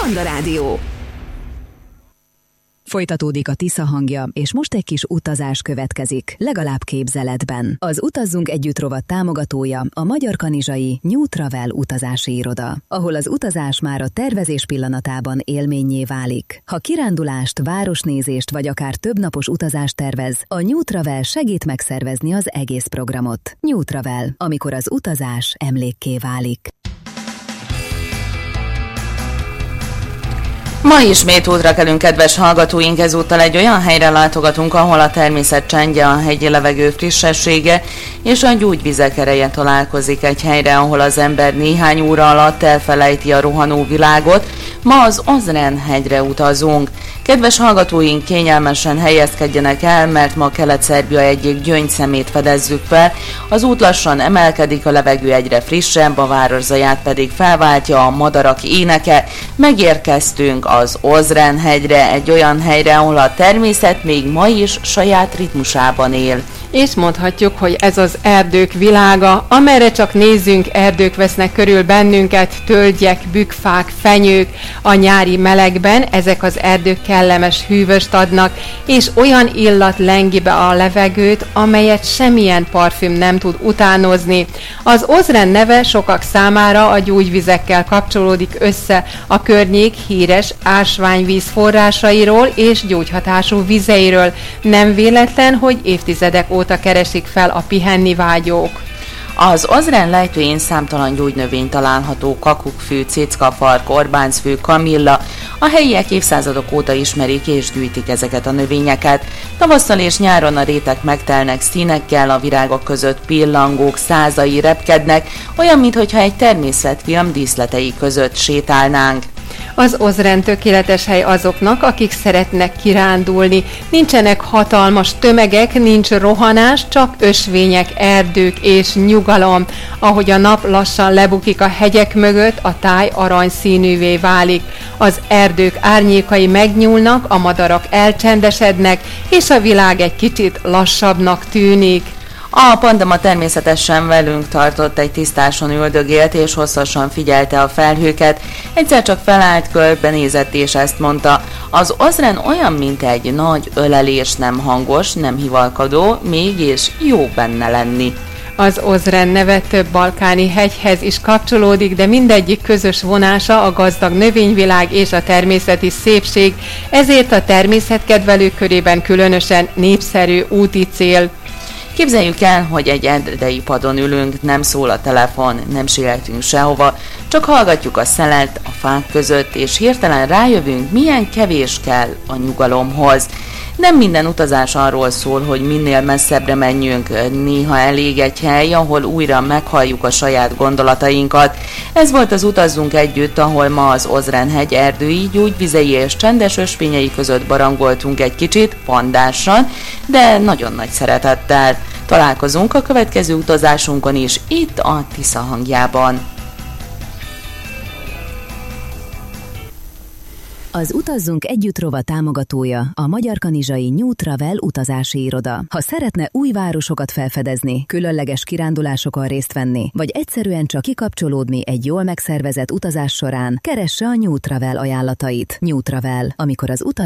Manna Rádió. Folytatódik a Tisza hangja, és most egy kis utazás következik, legalább képzeletben. Az Utazzunk Együtt rovat támogatója a Magyar Kanizsai New Travel utazási iroda, ahol az utazás már a tervezés pillanatában élménnyé válik. Ha kirándulást, városnézést vagy akár többnapos utazást tervez, a New Travel segít megszervezni az egész programot. New Travel, amikor az utazás emlékké válik. Ma ismét útra kelünk, kedves hallgatóink, ezúttal egy olyan helyre látogatunk, ahol a természet csendje, a hegyi levegő frissessége és a gyógyvizek ereje találkozik egy helyre, ahol az ember néhány óra alatt elfelejti a rohanó világot. Ma az Ozren hegyre utazunk. Kedves hallgatóink, kényelmesen helyezkedjenek el, mert ma Kelet-Szerbia egyik gyöngyszemét fedezzük fel. Az út lassan emelkedik, a levegő egyre frissebb, a város zaját pedig felváltja a madarak éneke. Megérkeztünk az Ozren hegyre, egy olyan helyre, ahol a természet még ma is saját ritmusában él. És mondhatjuk, hogy ez az erdők világa, amerre csak nézzünk, erdők vesznek körül bennünket, tölgyek, bükkfák, fenyők. A nyári melegben ezek az erdők kellemes hűvöst adnak, és olyan illat lengi be a levegőt, amelyet semmilyen parfüm nem tud utánozni. Az Ozren neve sokak számára a gyógyvizekkel kapcsolódik össze, a környék híres ásványvíz forrásairól és gyógyhatású vizeiről. Nem véletlen, hogy évtizedek óta keresik fel a pihenni vágyók. Az Ozren lejtőjén számtalan gyógynövény található: kakukkfű, céckafark, orbáncfű, kamilla. A helyiek évszázadok óta ismerik és gyűjtik ezeket a növényeket. Tavasszal és nyáron a rétek megtelnek színekkel, a virágok között pillangók százai repkednek, olyan, mintha egy természetfilm díszletei között sétálnánk. Az Ozren tökéletes hely azoknak, akik szeretnek kirándulni. Nincsenek hatalmas tömegek, nincs rohanás, csak ösvények, erdők és nyugalom. Ahogy a nap lassan lebukik a hegyek mögött, a táj aranyszínűvé válik. Az erdők árnyékai megnyúlnak, a madarak elcsendesednek, és a világ egy kicsit lassabbnak tűnik. A pandama természetesen velünk tartott, egy tisztáson üldögélt és hosszasan figyelte a felhőket. Egyszer csak felállt, körbenézett és ezt mondta: az Ozren olyan, mint egy nagy ölelés, nem hangos, nem hivalkodó, mégis jó benne lenni. Az Ozren neve több balkáni hegyhez is kapcsolódik, de mindegyik közös vonása a gazdag növényvilág és a természeti szépség, ezért a természetkedvelők körében különösen népszerű úti cél. Képzeljük el, hogy egy erdei padon ülünk, nem szól a telefon, nem sietünk sehova, csak hallgatjuk a szelet a fák között, és hirtelen rájövünk, milyen kevés kell a nyugalomhoz. Nem minden utazás arról szól, hogy minél messzebbre menjünk, néha elég egy hely, ahol újra meghalljuk a saját gondolatainkat. Ez volt az Utazzunk Együtt, ahol ma az Ozren hegy erdői, gyógyvizei és csendes ösvényei között barangoltunk egy kicsit, pandásan, de nagyon nagy szeretettel. Találkozunk a következő utazásunkon is, itt a Tisza hangjában. Az Utazzunk Együtt rovat támogatója a Magyar Kanizsai New Travel utazási iroda. Ha szeretne új városokat felfedezni, különleges kirándulásokon részt venni, vagy egyszerűen csak kikapcsolódni egy jól megszervezett utazás során, keresse a New Travel ajánlatait. New Travel, amikor az